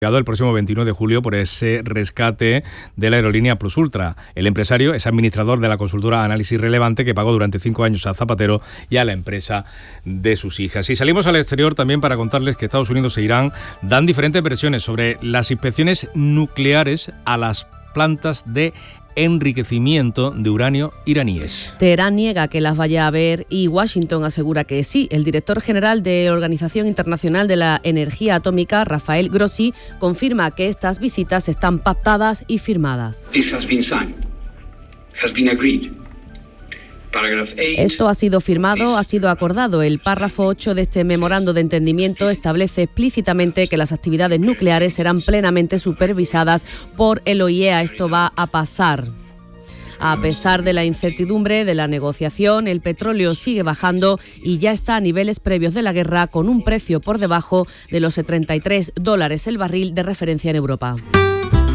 el próximo 21 de julio por ese rescate de la aerolínea Plus Ultra. El empresario es administrador de la consultora Análisis Relevante, que pagó durante 5 años a Zapatero y a la empresa de sus hijas. Y salimos al exterior también para contarles que Estados Unidos e Irán dan diferentes versiones sobre las inspecciones nucleares a las plantas de enriquecimiento de uranio iraníes. Teherán niega que las vaya a ver y Washington asegura que sí. El director general de la Organización Internacional de la Energía Atómica, Rafael Grossi, confirma que estas visitas están pactadas y firmadas. Esto ha sido firmado, ha sido acordado. El párrafo 8 de este memorando de entendimiento establece explícitamente que las actividades nucleares serán plenamente supervisadas por el OIEA. Esto va a pasar. A pesar de la incertidumbre de la negociación, el petróleo sigue bajando y ya está a niveles previos de la guerra, con un precio por debajo de los $73 el barril de referencia en Europa.